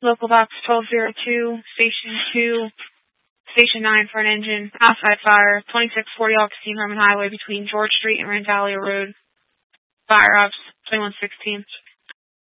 Local box 1202, Station 2, Station 9 for an engine, outside fire, 2640 Augustine Herman Highway between George Street and Randalia Road. Fire ops, 2116.